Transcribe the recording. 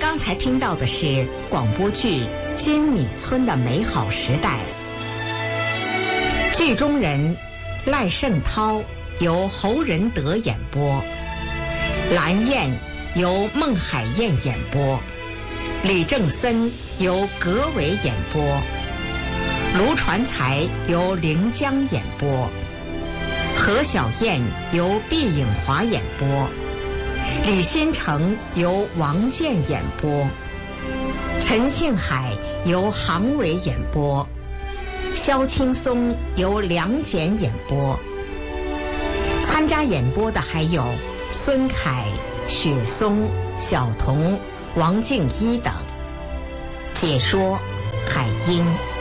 刚才听到的是广播剧《金米村的美好时代》，剧中人赖圣涛由侯仁德演播，蓝燕由孟海燕演播，李正森由葛伟演播，卢传才由凌江演播，何小燕由毕颖华演播，李新成由王健演播，陈庆海由杭伟演播，萧青松由梁简演播。参加演播的还有孙凯、雪松、小童、王静一等。解说海英。